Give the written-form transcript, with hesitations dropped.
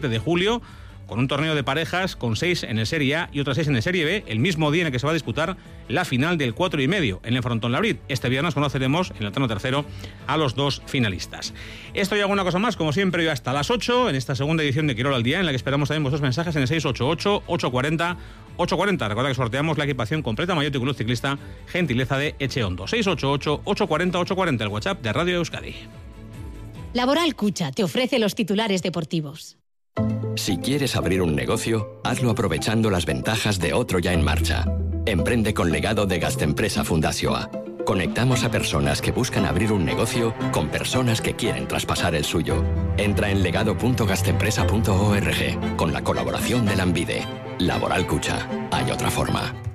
7 de julio, con un torneo de parejas con 6 en el Serie A y otras 6 en el Serie B, el mismo día en el que se va a disputar la final del 4,5 en el Frontón Labrit. Este viernes conoceremos en el tramo tercero a los 2 finalistas. Esto y alguna cosa más, como siempre, hoy hasta las 8, en esta segunda edición de Quirol al Día, en la que esperamos también vuestros mensajes en el 688-840-840. Recuerda que sorteamos la equipación completa Maillot y Club Ciclista, gentileza de Echeondo. 688-840-840, el WhatsApp de Radio Euskadi. Laboral Cucha te ofrece los titulares deportivos. Si quieres abrir un negocio, hazlo aprovechando las ventajas de otro ya en marcha. Emprende con legado de Gaztempresa Fundazioa. Conectamos a personas que buscan abrir un negocio con personas que quieren traspasar el suyo. Entra en legado.gaztempresa.org con la colaboración de Lanbide. Laboral Cucha. Hay otra forma.